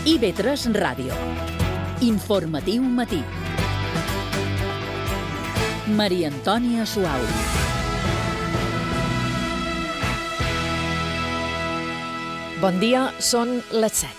IB3 Ràdio. Informatiu matí. Maria Antònia Suau. Bon dia, són les 7.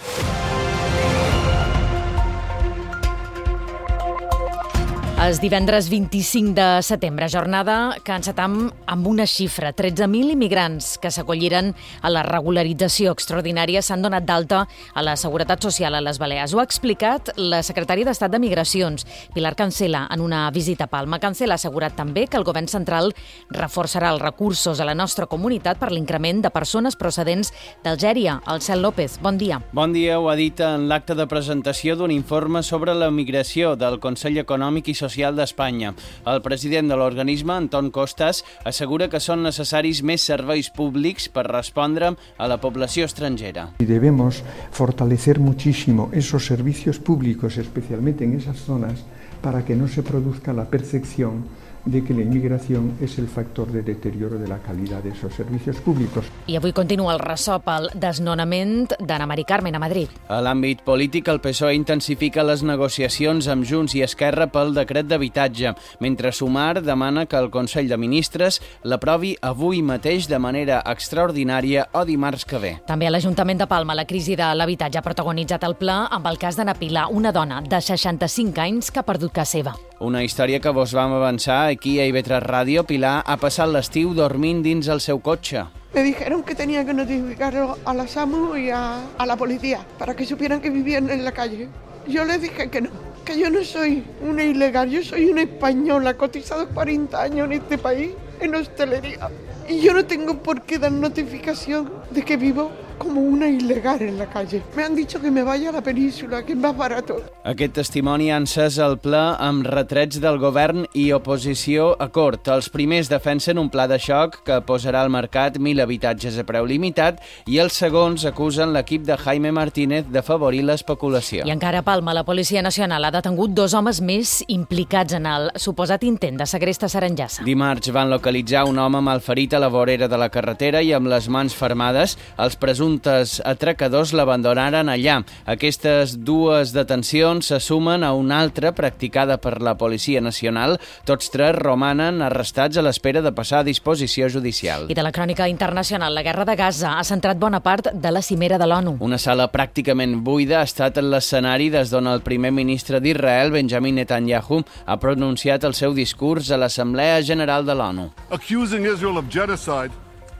És divendres 25 de setembre, jornada que encetam amb una xifra. 13.000 immigrants que s'acolliren a la regularització extraordinària s'han donat d'alta a la Seguretat Social a les Balears. Ho ha explicat la secretària d'Estat de Migracions, Pilar Cancela, en una visita a Palma. Cancela ha assegurat també que el govern central reforçarà els recursos a la nostra comunitat per l'increment de persones procedents d'Algèria. Alcel López, bon dia. Bon dia, ho ha dit en l'acte de presentació d'un informe sobre la migració del Consell Econòmic i Social d'Espanya. El president de l'organisme, Anton Costas, assegura que són necessaris més serveis públics per respondre a la població estrangera. Debemos fortalecer muchísimo esos servicios públicos, especialmente en esas zonas, para que no se produzca la percepción de que la inmigración es el factor de deterioro de la calidad de esos servicios públicos. I avui continua el ressò pel desnonament d'Anna Mari Carmen a Madrid. A l'àmbit polític, el PSOE intensifica les negociacions amb Junts i Esquerra pel decret d'habitatge, mentre Sumar demana que el Consell de Ministres l'aprovi avui mateix de manera extraordinària o dimarts que ve. També a l'Ajuntament de Palma la crisi de l'habitatge ha protagonitzat el pla amb el cas d'Anna Pilar, una dona de 65 anys que ha perdut casa seva. Una història que vos vam avançar aquí a IB3 Ràdio. Pilar ha passat l'estiu dormint dins el seu cotxe. Me dijeron que tenía que notificarlo a la SAMU y a la policía para que supieran que vivían en la calle. Yo les dije que no, que yo no soy una ilegal, yo soy una española, cotizado 40 años en este país, en hostelería. Y yo no tengo por qué dar notificación de que vivo como una ilegal en la calle. Me han dicho que me vaya a la península, que es más barato. Aquest testimoni ha encès el ple amb retrets del govern i oposició a cort. Els primers defensen un pla de xoc que posarà al mercat 1.000 habitatges a preu limitat i els segons acusen l'equip de Jaime Martínez d'afavorir l'especulació. I encara a Palma, la Policia Nacional ha detengut 2 homes més implicats en el suposat intent de segrest a Saranyassa. Dimarts van localitzar un home malferit a la vorera de la carretera i amb les mans fermades. Els presumptes atracadors l'abandonaren allà. Aquestes dues detencions se sumen a una altra practicada per la Policia Nacional. Tots 3 romanen arrestats a l'espera de passar a disposició judicial. I de la crònica internacional, la guerra de Gaza ha centrat bona part de la cimera de l'ONU. Una sala pràcticament buida ha estat l'escenari des d'on el primer ministre d'Israel, Benjamin Netanyahu, ha pronunciat el seu discurs a l'Assemblea General de l'ONU. Accusing Israel of genocide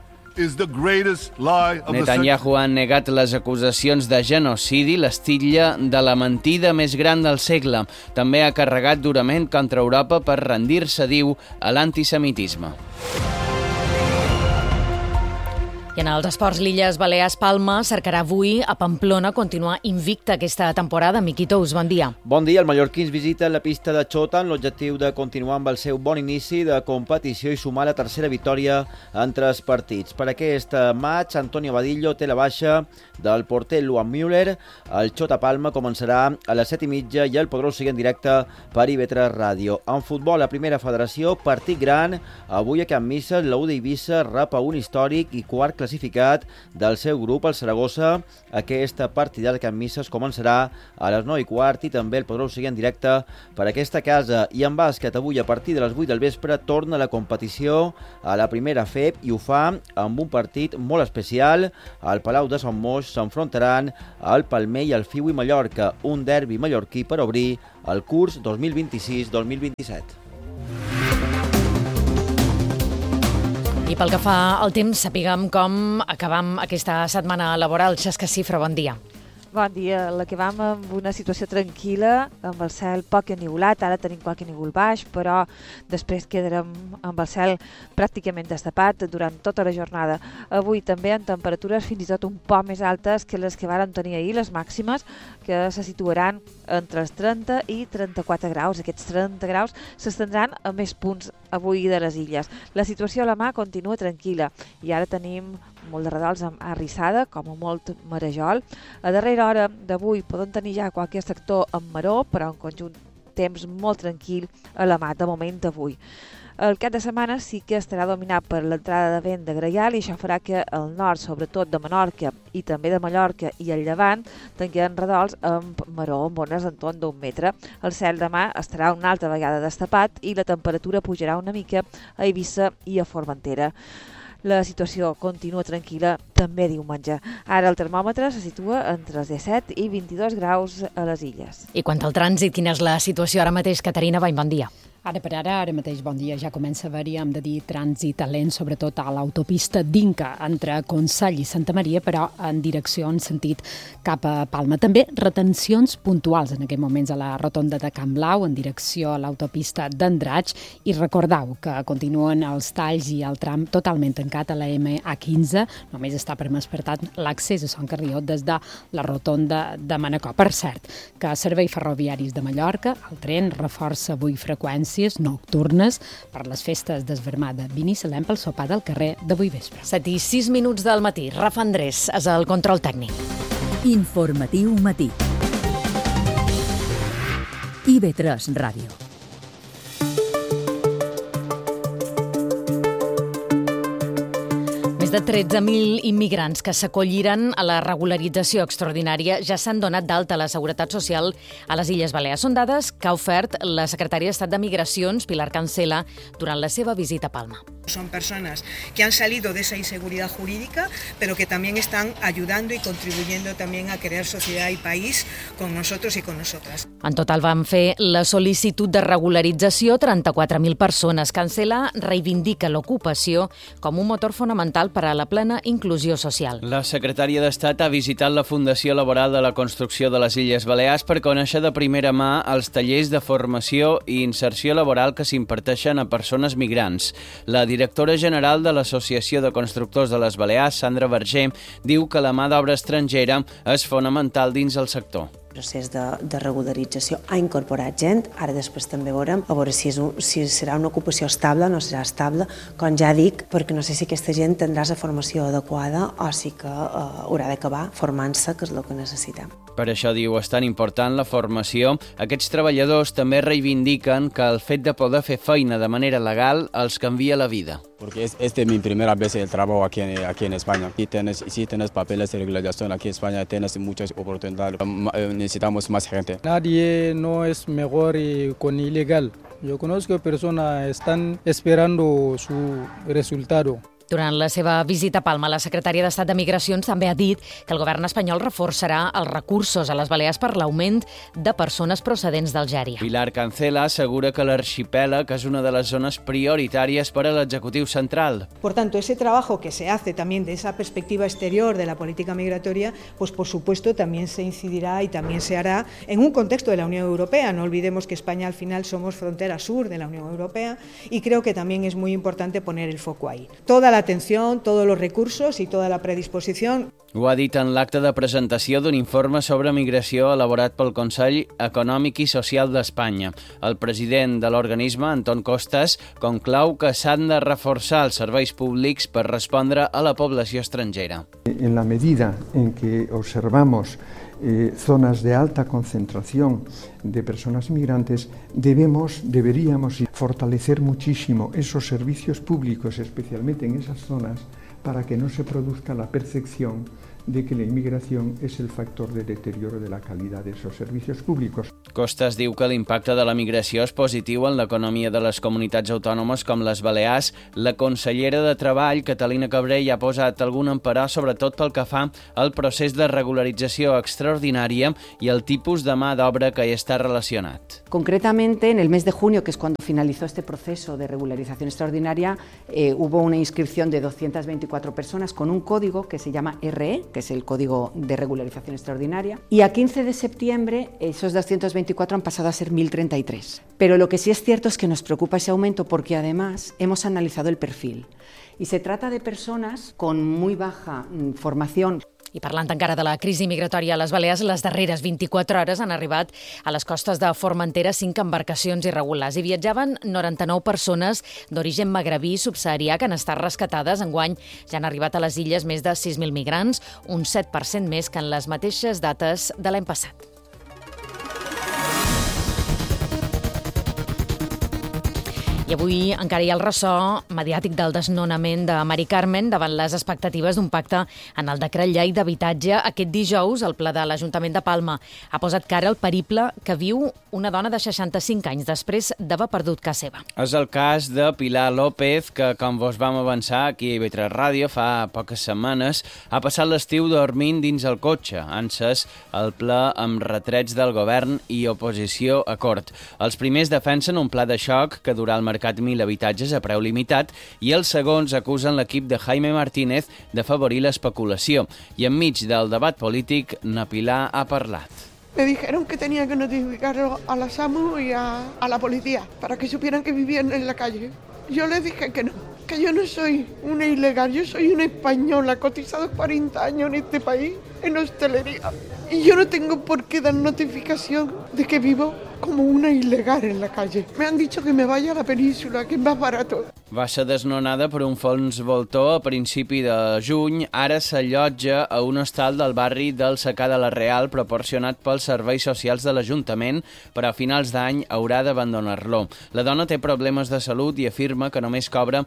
is the greatest lie of Netanyahu ha negat les acusacions de genocidi, l'estitlla de la mentida més gran del segle. També ha carregat durament contra Europa per rendir-se, diu, a l'antisemitisme. I en els esports, l'Illes Balears Palma cercarà avui a Pamplona continuar invicta aquesta temporada. Miqui Tous, bon dia. Bon dia. El mallorquins visita la pista de Xota amb l'objectiu de continuar amb el seu bon inici de competició i sumar la tercera victòria en 3 partits. Per aquest maig, Antonio Badillo té la baixa del porter Luan Müller. El Xota Palma començarà a les 7:30 i el podreu seguir en directe per IB3 Ràdio. En futbol, a primera federació, partit gran. Avui a Can Misses, la U d'Eivissa rep a un històric i quart classificat del seu grup, el Saragossa. Aquesta partida de Can Misses començarà a les 9:15 i també el podreu seguir en directe per aquesta casa. I en bàsquet, avui a partir de les 8 del vespre torna la competició a la primera FEB i ho fa amb un partit molt especial. Al Palau de Sant Moix s'enfrontaran el Palmer i el Fiui Mallorca, un derbi mallorquí per obrir el curs 2026-2027. I pel que fa al temps, sapiguem com acabam aquesta setmana laboral. Xesca Cifra, bon dia. Bon dia. La que vam amb una situació tranquil·la, amb el cel poc ennuvolat. Ara tenim qualque núvol baix, però després quedarem amb el cel pràcticament destapat durant tota la jornada. Avui també en temperatures fins i tot un poc més altes que les que vàrem tenir ahir, les màximes, que se situaran entre els 30 i 34 graus. Aquests 30 graus s'estendran a més punts avui de les illes. La situació a la mà continua tranquil·la i ara tenim molt de radols amb arrissada, com a molt marejol. A darrera hora d'avui podem tenir ja qualque sector amb maror, però en conjunt temps molt tranquil a la mà de moment d'avui. El cap de setmana sí que estarà dominat per l'entrada de vent de Greial i això farà que el nord, sobretot de Menorca i també de Mallorca i el Llevant, tinguin redols amb maró amb ones d'entorn d'1 metre. El cel demà estarà una altra vegada destapat i la temperatura pujarà una mica a Eivissa i a Formentera. La situació continua tranquil·la també diumenge. Ara el termòmetre se situa entre els 17 i 22 graus a les Illes. I quant al trànsit, quina és la situació ara mateix? Caterina Bany, bon dia. Ara mateix, bon dia, ja comença a haver-hi, hem de dir, trànsit lent, sobretot a l'autopista d'Inca, entre Consell i Santa Maria, però en direcció, en sentit cap a Palma. També retencions puntuals en aquests moments a la rotonda de Can Blau, en direcció a l'autopista d'Andratx, i recordeu que continuen els talls i el tram totalment tancat a la MA15, només està permès, per tant, l'accés a Son Carrió des de la rotonda de Manacor. Per cert, que Serveis Ferroviaris de Mallorca, el tren reforça avui freqüències nocturnes per les festes d'esvermada. Vine i salem pel sopar del carrer d'avui vespre. 7:06 del matí. Rafa Andrés és el control tècnic. Informatiu matí. IB3 Ràdio. Més de 13.000 immigrants que s'acolliran a la regularització extraordinària ja s'han donat d'alta a la Seguretat Social a les Illes Balears. Són dades que ha ofert la secretària d'Estat de Migracions, Pilar Cancela, durant la seva visita a Palma. Son personas que han salido de esa inseguridad jurídica, pero que también están ayudando y contribuyendo también a crear sociedad y país con nosotros y con nosotras. En total van fer la sol·licitud de regularització 34.000 persones. Cancela reivindica l'ocupació com un motor fonamental per a la plena inclusió social. La secretària d'Estat ha visitat la Fundació Laboral de la Construcció de les Illes Balears per conèixer de primera mà els tallers de formació i inserció laboral que s'imparteixen a persones migrants. La directora general de l'Associació de Constructors de les Balears, Sandra Verger, diu que la mà d'obra estrangera és fonamental dins el sector. El procés de regularització ha incorporat gent, ara després també veurem a veure si serà una ocupació estable o no serà estable, com ja dic, perquè no sé si aquesta gent tindrà la formació adequada o si que haurà d'acabar formant-se, que és el que necessitem. Per això, diu, és tan important la formació. Aquests treballadors també reivindiquen que el fet de poder fer feina de manera legal els canvia la vida. Porque esta es mi primera vez el trabajo aquí en España. Si tienes papeles de regularización aquí en España, tienes muchas oportunidades. Necesitamos más gente. Nadie no es mejor con ilegal. Yo conozco personas que están esperando su resultado. Durant la seva visita a Palma, la secretària d'Estat de Migracions també ha dit que el govern espanyol reforçarà els recursos a les Balears per l'augment de persones procedents d'Algèria. Pilar Cancela assegura que l'arxipèlag és una de les zones prioritàries per a l'executiu central. Por tanto, ese trabajo que se hace también de esa perspectiva exterior de la política migratoria, pues por supuesto también se incidirá y también se hará en un contexto de la Unión Europea. No olvidemos que España al final somos frontera sur de la Unión Europea y creo que también es muy importante poner el foco ahí. Toda la atención, todos los recursos y toda la predisposición. Ho ha dit en l'acte de presentació d'un informe sobre migració elaborat pel Consell Econòmic i Social d'Espanya. El president de l'organisme, Anton Costas, conclou que s'han de reforçar els serveis públics per respondre a la població estrangera. En la medida en que observamos zonas de alta concentración de personas migrantes, deberíamos fortalecer muchísimo esos servicios públicos, especialmente en esas zonas, para que no se produzca la percepción de que la inmigración es el factor de deterioro de la calidad de esos servicios públicos. Costas diu que l'impacte de la migració és positiu en l'economia de les comunitats autònomes com les Balears. La consellera de Treball, Catalina Cabrell, ha posat algun emperò, sobretot pel que fa al procés de regularització extraordinària i el tipus de mà d'obra que hi està relacionat. Concretamente, en el mes de junio, que es cuando finalizó este proceso de regularización extraordinaria, hubo una inscripción de 224 personas con un código que se llama RE, que es el Código de Regularización Extraordinaria, y a 15 de septiembre esos 224 han pasado a ser 1.033. Pero lo que sí es cierto es que nos preocupa ese aumento porque además hemos analizado el perfil y se trata de personas con muy baja formación. I parlant encara de la crisi migratòria a les Balears, les darreres 24 hores han arribat a les costes de Formentera 5 embarcacions irregulars. Hi viatjaven 99 persones d'origen magrebí i subsaharià que han estat rescatades. Enguany ja han arribat a les illes més de 6.000 migrants, un 7% més que en les mateixes dates de l'any passat. I avui encara hi ha el ressò mediàtic del desnonament de Mari Carmen davant les expectatives d'un pacte en el decret llei d'habitatge. Aquest dijous, el ple de l'Ajuntament de Palma ha posat cara al periple que viu una dona de 65 anys després d'haver perdut casa seva. És el cas de Pilar López, que, com vos vam avançar aquí a IB3 Ràdio fa poques setmanes, ha passat l'estiu dormint dins el cotxe, encès el ple amb retrets del govern i oposició a cort. Els primers defensen un pla de xoc que durà el mercat 1.000 habitatges a preu limitat i els segons acusen l'equip de Jaime Martínez d'afavorir l'especulació. I enmig del debat polític, na Pilar ha parlat. Me dijeron que tenía que notificarlo a la SAMU y a la policía para que supieran que vivían en la calle. Yo les dije que no, que yo no soy una ilegal, yo soy una española, cotizado 40 años en este país, en hostelería. Y yo no tengo por qué dar notificación de que vivo como una ilegal en la calle. Me han dicho que me vaya a la península, que es más barato. Va ser desnonada per un fons voltor a principi de juny. Ara s'allotja a un hostal del barri del Secà de la Real proporcionat pels serveis socials de l'Ajuntament, però a finals d'any haurà d'abandonar-lo. La dona té problemes de salut i afirma que només cobra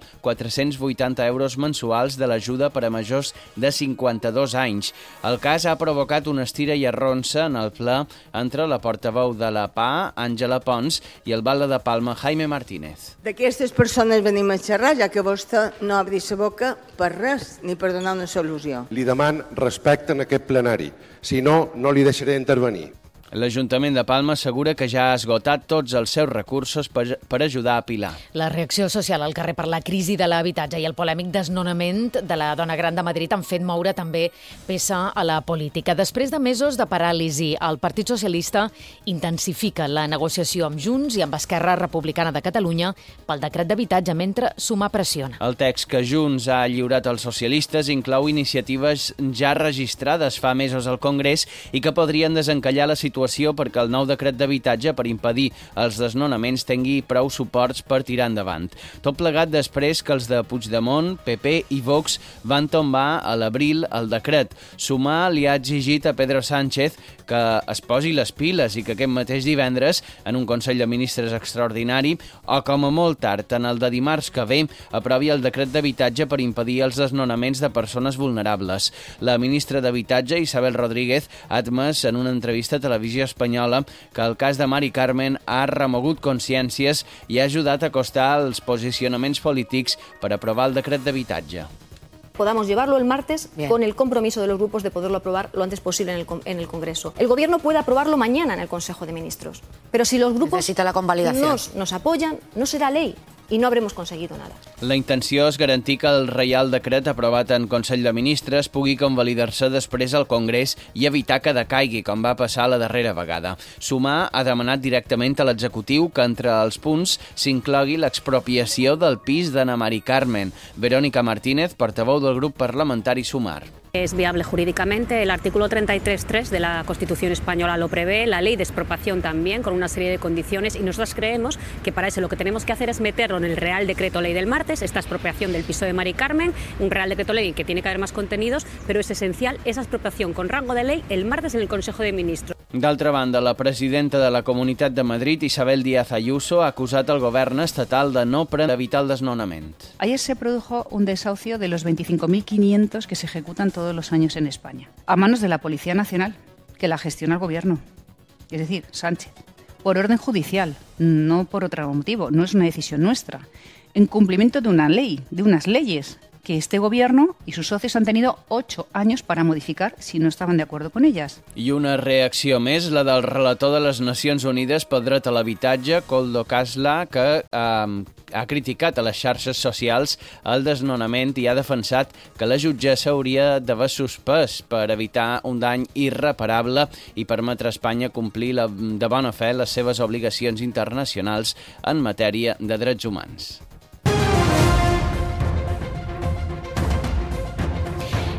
480 euros mensuals de l'ajuda per a majors de 52 anys. El cas ha provocat una estira i arronsa en el ple entre la portaveu de la PA, Àngela Pons, i el batlle de Palma, Jaime Martínez. D'aquestes persones venim a xerrar, ja que vostè no obri la boca per res, ni per donar una solució. Li deman respecte en aquest plenari, si no, no li deixaré intervenir. L'Ajuntament de Palma assegura que ja ha esgotat tots els seus recursos per ajudar a Pilar. La reacció social al carrer per la crisi de l'habitatge i el polèmic desnonament de la dona gran de Madrid han fet moure també peça a la política. Després de mesos de paràlisi, el Partit Socialista intensifica la negociació amb Junts i amb Esquerra Republicana de Catalunya pel decret d'habitatge mentre sumar pressiona. El text que Junts ha lliurat als socialistes inclou iniciatives ja registrades fa mesos al Congrés i que podrien desencallar la situació perquè el nou decret d'habitatge per impedir els desnonaments tingui prou suports per tirar endavant. Tot plegat després que els de Puigdemont, PP i Vox van tombar a l'abril el decret. Sumar li ha exigit a Pedro Sánchez que es posi les piles i que aquest mateix divendres, en un Consell de Ministres extraordinari, o com a molt tard, en el de dimarts que ve, aprovi el decret d'habitatge per impedir els desnonaments de persones vulnerables. La ministra d'Habitatge, Isabel Rodríguez, ha admès en una entrevista a Televisió Espanyola que el cas de Mari Carmen ha remogut consciències i ha ajudat a acostar els posicionaments polítics per aprovar el decret d'habitatge. Podamos llevarlo el martes con el compromiso de los grupos de poderlo aprobar lo antes posible en el Congreso. El Gobierno puede aprobarlo mañana en el Consejo de Ministros, pero si los grupos necesita la convalidación. nos apoyan, no será ley. I no haurem aconseguit nada. La intenció és garantir que el Reial Decret aprovat en Consell de Ministres pugui convalidar-se després al Congrés i evitar que decaigui, com va passar la darrera vegada. Sumar ha demanat directament a l'executiu que entre els punts s'inclogui l'expropiació del pis d'Anna Mari Carmen. Verónica Martínez, portaveu del grup parlamentari Sumar. Es viable jurídicamente, el artículo 33.3 de la Constitución española lo prevé, la ley de expropiación también, con una serie de condiciones, y nosotros creemos que para eso lo que tenemos que hacer es meterlo en el Real Decreto Ley del martes, esta expropiación del piso de Mari Carmen, un Real Decreto Ley que tiene que haber más contenidos, pero es esencial esa expropiación con rango de ley el martes en el Consejo de Ministros. D'altra banda, la presidenta de la Comunitat de Madrid, Isabel Díaz Ayuso, ha acusat el govern estatal de no evitar el desnonament. Ayer se produjo un desahucio de los 25.500 que se ejecutan todos los años en España, a manos de la Policía Nacional, que la gestiona el Gobierno, es decir, Sánchez, por orden judicial, no por otro motivo, no es una decisión nuestra, en cumplimiento de una ley, de unas leyes que este Gobierno y sus socios han tenido 8 años para modificar si no estaban de acuerdo con ellas. I una reacció més, la del relator de les Nacions Unides pel dret a l'habitatge, Koldo Kasla, que ha criticat a les xarxes socials el desnonament i ha defensat que la jutgessa hauria d'haver suspès per evitar un dany irreparable i permetre a Espanya complir de bona fe les seves obligacions internacionals en matèria de drets humans.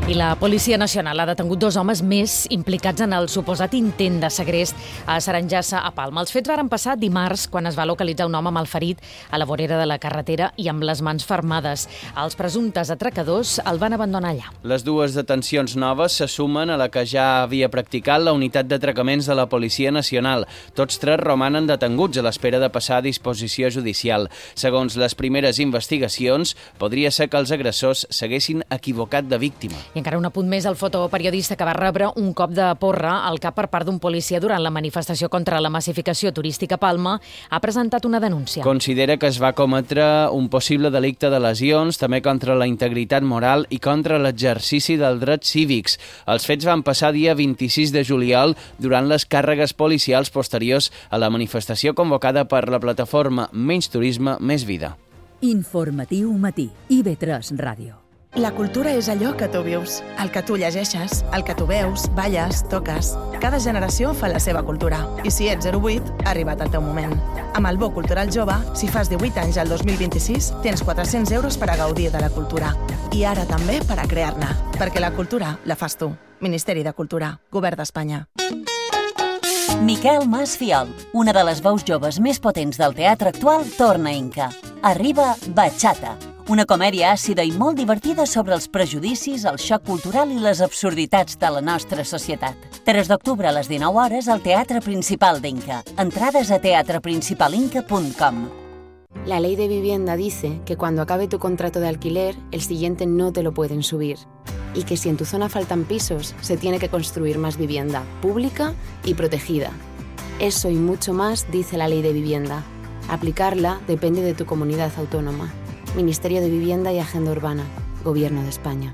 I la Policia Nacional ha detengut 2 homes més implicats en el suposat intent de segrest a Sarengassa, a Palma. Els fets varen passar dimarts, quan es va localitzar un home malferit a la vorera de la carretera i amb les mans fermades. Els presumptes atracadors el van abandonar allà. Les 2 detencions noves se sumen a la que ja havia practicat la unitat d'atracaments de la Policia Nacional. Tots 3 romanen detenguts a l'espera de passar a disposició judicial. Segons les primeres investigacions, podria ser que els agressors s'haguessin equivocat de víctima. I encara un apunt més, el fotoperiodista que va rebre un cop de porra al cap per part d'un policia durant la manifestació contra la massificació turística a Palma ha presentat una denúncia. Considera que es va cometre un possible delicte de lesions, també contra la integritat moral i contra l'exercici dels drets cívics. Els fets van passar dia 26 de juliol durant les càrregues policials posteriors a la manifestació convocada per la plataforma Menys Turisme, Més Vida. Informatiu Matí, IB3 Ràdio. La cultura és allò que tu vius, el que tu llegeixes, el que tu veus, balles, toques. Cada generació fa la seva cultura. I si ets 08, ha arribat el teu moment. Amb el Bo Cultural Jove, si fas 18 anys al 2026, tens 400 euros per a gaudir de la cultura. I ara també per a crear-ne, perquè la cultura la fas tu. Ministeri de Cultura, Govern d'Espanya. Miquel Mas Fiol, una de les veus joves més potents del teatre actual, torna a Inca. Arriba Bachata, una comèdia àcida i molt divertida sobre els prejudicis, el xoc cultural i les absurditats de la nostra societat. 3 d'octubre a les 19 hores al Teatre Principal d'Inca. Entrades a teatreprincipalinca.com. La ley de vivienda dice que cuando acabe tu contrato de alquiler, el siguiente no te lo pueden subir. Y que si en tu zona faltan pisos, se tiene que construir más vivienda, pública y protegida. Eso y mucho más dice la ley de vivienda. Aplicarla depende de tu comunidad autónoma. Ministerio de Vivienda y Agenda Urbana, Gobierno de España.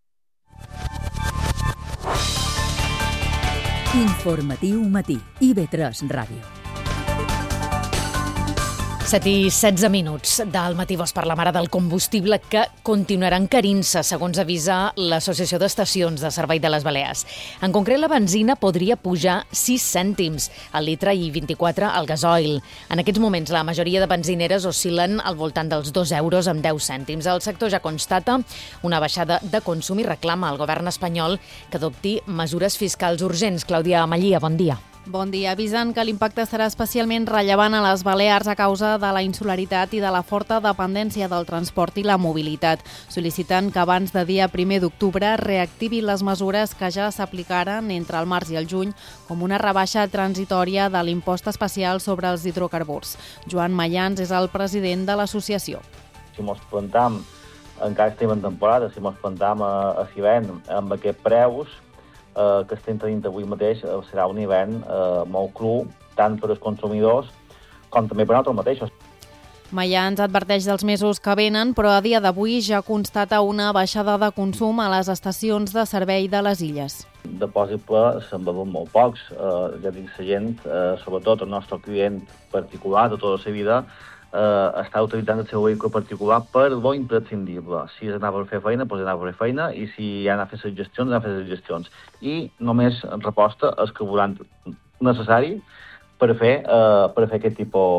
Informatiu Matí, IB3 Ràdio. 7 i 16 minuts del matí Vos per la mare del combustible que continuarà encarint-se, segons avisa l'Associació d'Estacions de Servei de les Balears. En concret, la benzina podria pujar 6 cèntims al litre i 24 al gasoil. En aquests moments, la majoria de benzineres oscil·len al voltant dels 2 euros amb 10 cèntims. El sector ja constata una baixada de consum i reclama al govern espanyol que adopti mesures fiscals urgents. Clàudia Amallia, bon dia. Bon dia. Avisen que l'impacte serà especialment rellevant a les Balears a causa de la insularitat i de la forta dependència del transport i la mobilitat. Sol·liciten que abans de dia 1 d'octubre reactivi les mesures que ja s'aplicaren entre el març i el juny com una rebaixa transitòria de l'impost especial sobre els hidrocarburs. Joan Mayans és el president de l'associació. Si mos plantam, encara estem en temporada, si mos plantam a l'hivern amb aquests preus, que estem tenint avui mateix serà un hivern molt cru, tant per als consumidors com també per nosaltres mateixos. Mayans adverteix dels mesos que venen, però a dia d'avui ja constata una baixada de consum a les estacions de servei de les illes. De possible se'n beuen molt pocs. Ja dic, la gent, sobretot el nostre client particular de tota la vida, està utilitzant el seu vehicle particular per lo imprescindible. Si anava a fer feina, doncs anava a fer feina, i si ha d'anar a fer les gestions, anava a fer les gestions. I només reposta el carburant necessari per fer aquest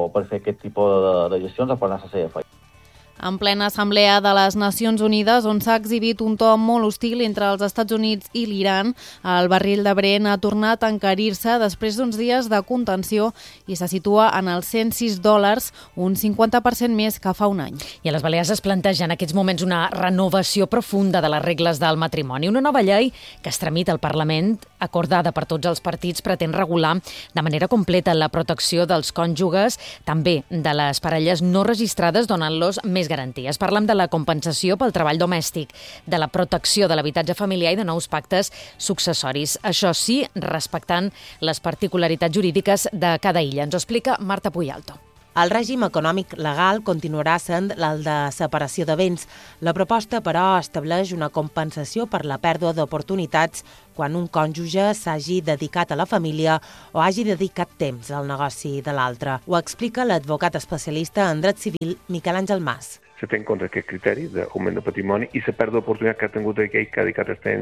tipus de gestions o per anar a la seva feina. En plena assemblea de les Nacions Unides, on s'ha exhibit un to molt hostil entre els Estats Units i l'Iran, el barril de Brent ha tornat a encarir-se després d'uns dies de contenció i se situa en els $106, un 50% més que fa un any. I a les Balears es planteja en aquests moments una renovació profunda de les regles del matrimoni. Una nova llei que es tramita al Parlament, acordada per tots els partits, pretén regular de manera completa la protecció dels cònjuges, també de les parelles no registrades, donant-los més garanties. Parlem de la compensació pel treball domèstic, de la protecció de l'habitatge familiar i de nous pactes successoris. Això sí, respectant les particularitats jurídiques de cada illa. Ens ho explica Marta Puyalto. El règim econòmic legal continuarà sent el de separació de béns. La proposta, però, estableix una compensació per la pèrdua d'oportunitats quan un cònjuge s'hagi dedicat a la família o hagi dedicat temps al negoci de l'altre. Ho explica l'advocat especialista en dret civil Miquel Àngel Mas. Se té en compte aquest criteri d'augment de patrimoni i la pèrdua d'oportunitat que ha tingut aquell que ha dedicat el temps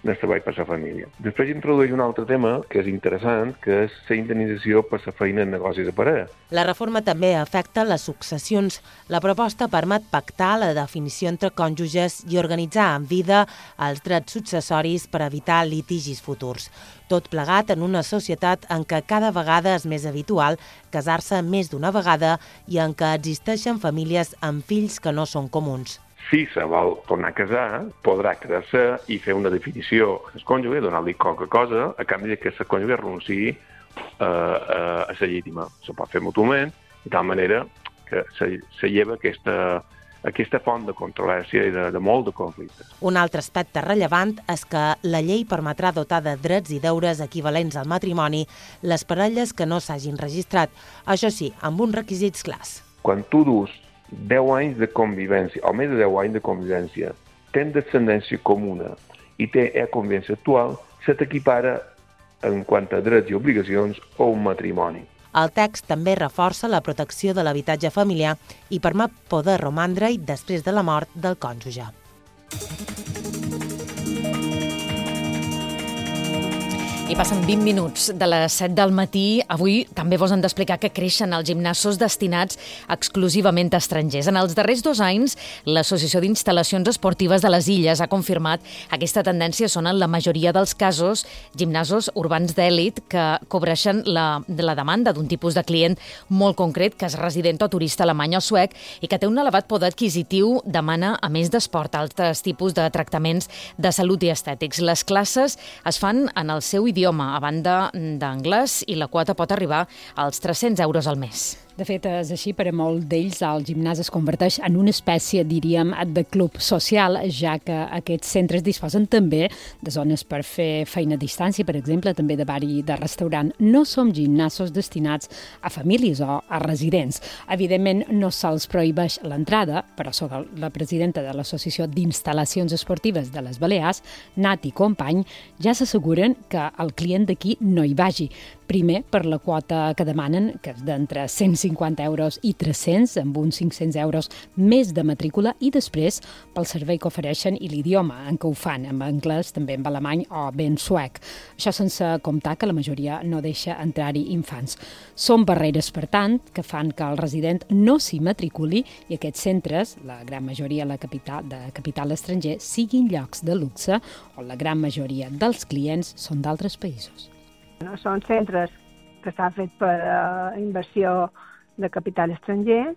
el treball per la família. Després introdueix un altre tema que és interessant, que és la indemnització per la feina en negocis de parella. La reforma també afecta les successions. La proposta permet pactar la definició entre cònjuges i organitzar en vida els drets successoris per evitar litigis futurs. Tot plegat en una societat en què cada vegada és més habitual casar-se més d'una vegada i en què existeixen famílies amb fills que no són comuns. Si se vol tornar a casar, podrà casar-se i fer una definició al cònjuge, donar-li qualque cosa, a canvi que el cònjuge renunciï a la llítima. Se pot fer mútuament, de tal manera que se lleva aquesta font de controvèrsia i de molt de conflictes. Un altre aspecte rellevant és que la llei permetrà dotar de drets i deures equivalents al matrimoni les parelles que no s'hagin registrat, això sí, amb uns requisits clars. Quan tu dus 10 anys de convivència, o més de 10 anys de convivència, tens descendència comuna i té convivència actual, se t'equipara en quant a drets i obligacions a un matrimoni. El text també reforça la protecció de l'habitatge familiar i permet poder romandre-hi després de la mort del cònjuge. I passen 20 minuts de les 7 del matí. Avui també vos han d'explicar que creixen els gimnasos destinats exclusivament a estrangers. En els darrers 2 anys, l'Associació d'Instal·lacions Esportives de les Illes ha confirmat aquesta tendència. Són en la majoria dels casos gimnasos urbans d'èlit que cobreixen la demanda d'un tipus de client molt concret, que és resident o turista alemany o suec i que té un elevat poder adquisitiu, demana, a més d'esport, altres tipus de tractaments de salut i estètics. Les classes es fan en el seu idioma, a banda d'anglès, i la quota pot arribar als 300 euros al mes. De fet, és així, per a molt d'ells el gimnàs es converteix en una espècie, diríem, de club social, ja que aquests centres disposen també de zones per fer feina a distància, per exemple, també de bar i de restaurant. No som gimnasos destinats a famílies o a residents. Evidentment, no se'ls prohibeix l'entrada, però sobre la presidenta de l'Associació d'Instal·lacions Esportives de les Balears, Nati Company, ja s'asseguren que el client d'aquí no hi vagi. Primer, per la quota que demanen, que és d'entre 150 euros i 300, amb uns 500 euros més de matrícula, i després pel servei que ofereixen i l'idioma en què ho fan, en anglès, també en alemany o bé en suec. Això sense comptar que la majoria no deixa entrar-hi infants. Són barreres, per tant, que fan que el resident no s'hi matriculi i aquests centres, la gran majoria de capital estranger, siguin llocs de luxe on la gran majoria dels clients són d'altres països. Són centres que s'han fet per inversió de capital estranger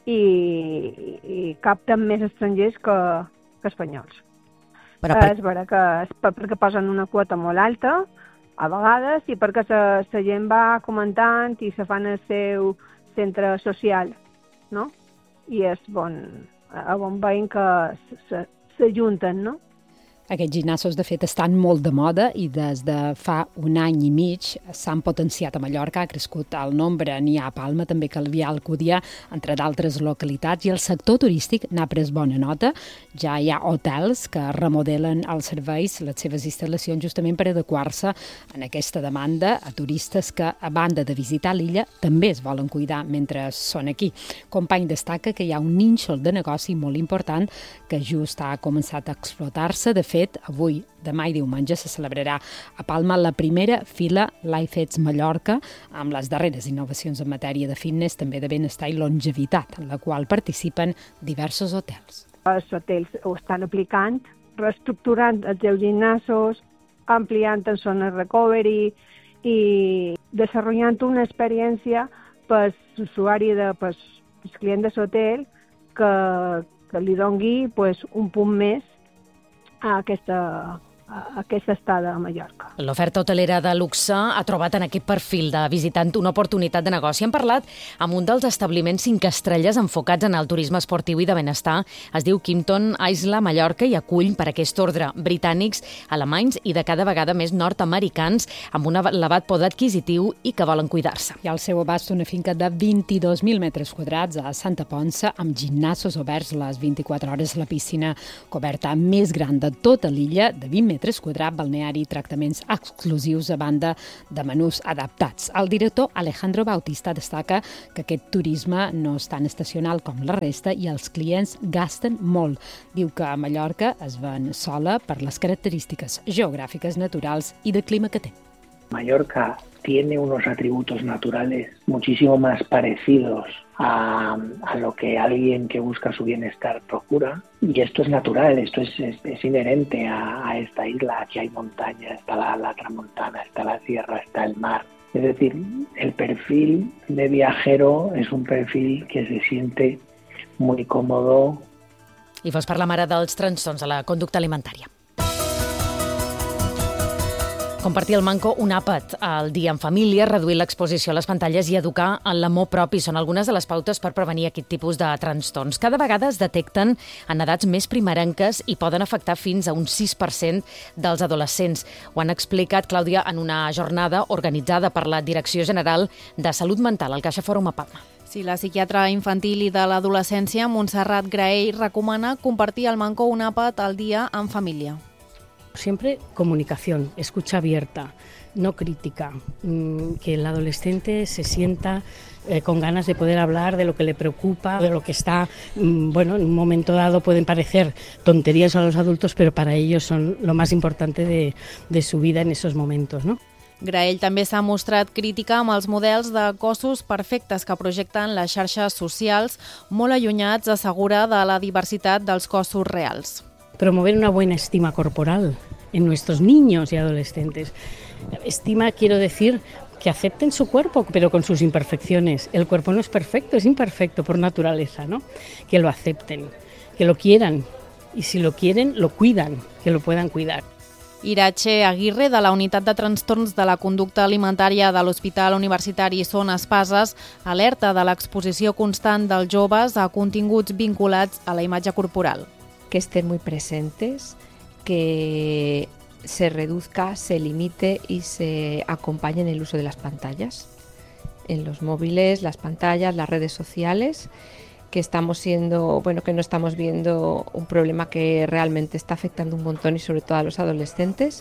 i capten més estrangers que espanyols. És vera que és perquè posen una quota molt alta, a vegades, i perquè la gent va comentant i se fan el seu centre social, no? I és bon veient que s'ajunten, no? Aquests gimnasos, de fet, estan molt de moda i des de fa un any i mig s'han potenciat a Mallorca, ha crescut el nombre, n'hi ha a Palma, també Calvià, Alcúdia, entre d'altres localitats, i el sector turístic n'ha pres bona nota. Ja hi ha hotels que remodelen els serveis, les seves instal·lacions, justament per adequar-se en aquesta demanda a turistes que, a banda de visitar l'illa, també es volen cuidar mentre són aquí. Company destaca que hi ha un nínxol de negoci molt important que just ha començat a explotar-se. De fet, avui, demà i diumenge, se celebrarà a Palma la primera fila LifeEdge Mallorca, amb les darreres innovacions en matèria de fitness, també de benestar i longevitat, en la qual participen diversos hotels. Els hotels ho estan aplicant, reestructurant els seus gimnasos, ampliant en zones recovery i desenvolupant una experiència per l'usuari, per el client de l'hotel, que li doni un punt més a aquesta estada a Mallorca. L'oferta hotelera de luxe ha trobat en aquest perfil de visitant una oportunitat de negoci. Hem parlat amb un dels establiments 5 estrelles enfocats en el turisme esportiu i de benestar. Es diu Kimpton Isla Mallorca i acull per aquest ordre britànics, alemanys i de cada vegada més nord-americans amb un elevat poder adquisitiu i que volen cuidar-se. Hi ha al seu abast una finca de 22.000 metres quadrats a Santa Ponça, amb gimnasos oberts les 24 hores, la piscina coberta més gran de tota l'illa, de 20 metres quadrats, balneari i tractaments exclusius a banda de menús adaptats. El director Alejandro Bautista destaca que aquest turisme no és tan estacional com la resta i els clients gasten molt. Diu que a Mallorca es ven sola per les característiques geogràfiques, naturals i de clima que té. Mallorca tiene unos atributos naturales muchísimo más parecidos a lo que alguien que busca su bienestar procura, y esto es natural, esto es inherente a esta isla. Aquí hay montaña, está la tramontana, está la sierra, está el mar. Es decir, el perfil de viajero es un perfil que se siente muy cómodo. I fos per la mare dels trastorns a la conducta alimentària. Compartir el manco un àpat al dia en família, reduir l'exposició a les pantalles i educar en l'amor propi són algunes de les pautes per prevenir aquest tipus de trastorns. Cada vegada es detecten en edats més primerenques i poden afectar fins a un 6% dels adolescents. Ho han explicat, Clàudia, en una jornada organitzada per la Direcció General de Salut Mental al Caixa Fòrum a Palma. Sí, la psiquiatra infantil i de l'adolescència, Montserrat Graell, recomana compartir el manco un àpat al dia en família. Siempre comunicación, escucha abierta, no crítica, que el adolescente se sienta con ganas de poder hablar de lo que le preocupa, de lo que está, en un momento dado pueden parecer tonterías a los adultos, pero para ellos son lo más importante de su vida en esos momentos, ¿no? Graell també s'ha mostrat crítica amb els models de cossos perfectes que projecten les xarxes socials, molt allunyats, assegura, de la diversitat dels cossos reals. Promover una buena estima corporal en nuestros niños y adolescentes. Estima, quiero decir, que acepten su cuerpo, pero con sus imperfecciones. El cuerpo no es perfecto, es imperfecto por naturaleza, ¿no? Que lo acepten, que lo quieran, y si lo quieren, lo cuidan, que lo puedan cuidar. Irache Aguirre, de la Unitat de Trastorns de la Conducta Alimentària de l'Hospital Universitari Son Espases, alerta de l'exposició constant dels joves a continguts vinculats a la imatge corporal. Que estén muy presentes, que se reduzca, se limite y se acompañe en el uso de las pantallas, en los móviles, las pantallas, las redes sociales, que que no estamos viendo un problema que realmente está afectando un montón y sobre todo a los adolescentes.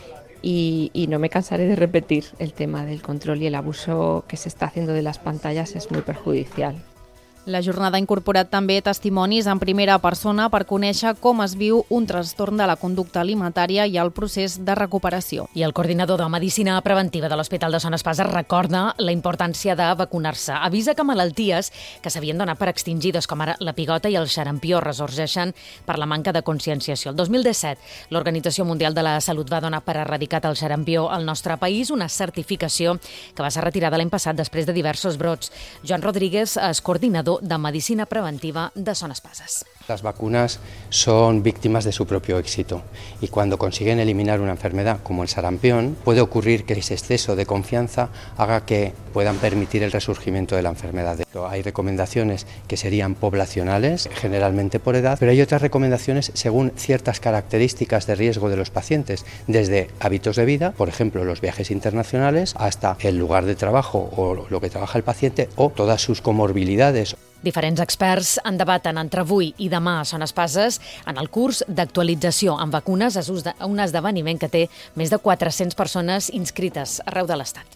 Y no me cansaré de repetir, el tema del control y el abuso que se está haciendo de las pantallas es muy perjudicial. La jornada ha incorporat també testimonis en primera persona per conèixer com es viu un trastorn de la conducta alimentària i el procés de recuperació. I el coordinador de Medicina Preventiva de l'Hospital de Son Espases recorda la importància de vacunar-se. Avisa que malalties que s'havien donat per extingides, com ara la pigota i el xarampió, ressorgeixen per la manca de conscienciació. El 2017, l'Organització Mundial de la Salut va donar per erradicat el xarampió al nostre país, una certificació que va ser retirada l'any passat després de diversos brots. Joan Rodríguez és coordinador de Medicina Preventiva de Son Espases. Las vacunas son víctimas de su propio éxito y cuando consiguen eliminar una enfermedad como el sarampión, puede ocurrir que ese exceso de confianza haga que puedan permitir el resurgimiento de la enfermedad. Hay recomendaciones que serían poblacionales, generalmente por edad, pero hay otras recomendaciones según ciertas características de riesgo de los pacientes, desde hábitos de vida, por ejemplo los viajes internacionales, hasta el lugar de trabajo o lo que trabaja el paciente o todas sus comorbilidades. Diferents experts en debaten entre avui i demà a Son Espases en el curs d'actualització en vacunes, un esdeveniment que té més de 400 persones inscrites arreu de l'Estat.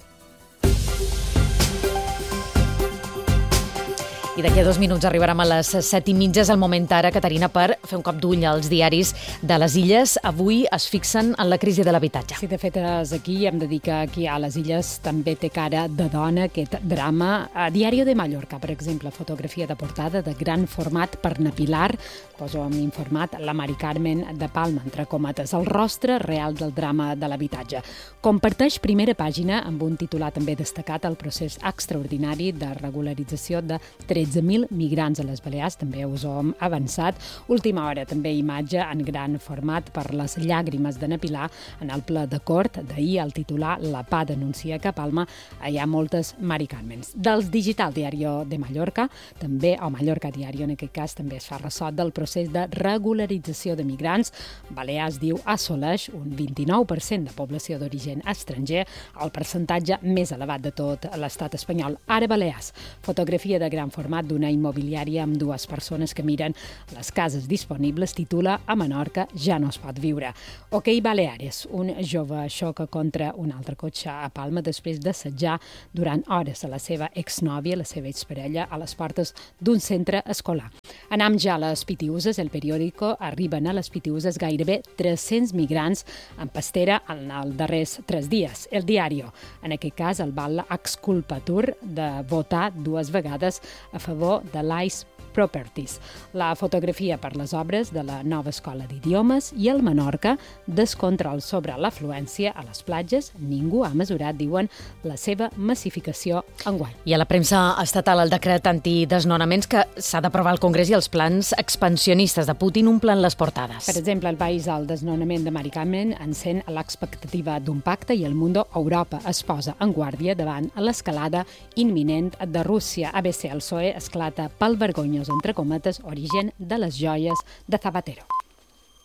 I d'aquí a 2 minuts arribarem a les 7:30. És el moment ara, Caterina, per fer un cop d'ull als diaris de les Illes. Avui es fixen en la crisi de l'habitatge. Sí, de fet, aquí hem de dir que aquí a les Illes també té cara de dona aquest drama. A Diario de Mallorca, per exemple, fotografia de portada de gran format per na Pilar, poso en informat la Mari Carmen de Palma, entre comates, el rostre real del drama de l'habitatge. Comparteix primera pàgina amb un titular també destacat, el procés extraordinari de regularització de 13.000 migrants a les Balears, també us ho hem avançat. Última hora, també imatge en gran format per les llàgrimes de na Pilar en el ple de cort. D'ahir el titular La PA denuncia que a Palma hi ha moltes Mari Carmens. Dels Digital Diario de Mallorca, també, o Mallorca Diario en aquest cas, també es fa ressò del procés de regularització de migrants. Balears, diu, assoleix un 29% de població d'origen estranger, el percentatge més elevat de tot l'estat espanyol. Ara Balears, fotografia de gran format format d'una immobiliària amb 2 persones que miren les cases disponibles, titula "A Menorca ja no es pot viure". Hoquei Baleares, un jove xoca contra un altre cotxe a Palma després d'assetjar durant hores a la seva exnòvia, la seva exparella, a les portes d'un centre escolar. Anam ja a les Pitiuses. El periòdico arriben a les Pitiuses gairebé 300 migrants en pastera en els darrers 3 dies. El Diario, en aquest cas, el val exculpatur de votar 2 vegades a favor de l'ICE Properties. La fotografia per les obres de la nova escola d'idiomes i el Menorca, descontrol sobre l'afluència a les platges. Ningú ha mesurat, diuen, la seva massificació enguany. I a la premsa estatal el decret antidesnonaments que s'ha d'aprovar al Congrés i els plans expansionistes de Putin omplen les portades. Per exemple, el país al desnonament de Mari Carmen encén l'expectativa d'un pacte i el Mundo, Europa, es posa en guàrdia davant l'escalada imminent de Rússia. ABC, el PSOE esclata pel vergonyós, entre cometes, origen de les joies de Zapatero.